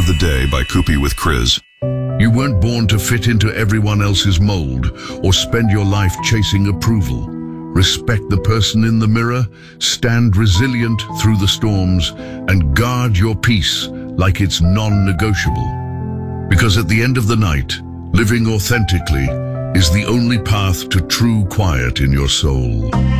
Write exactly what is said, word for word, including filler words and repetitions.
of the Day by Koopy with Chris. You weren't born to fit into everyone else's mold or spend your life chasing approval. Respect the person in the mirror, stand resilient through the storms, and guard your peace like it's non-negotiable. Because at the end of the night, living authentically is the only path to true quiet in your soul.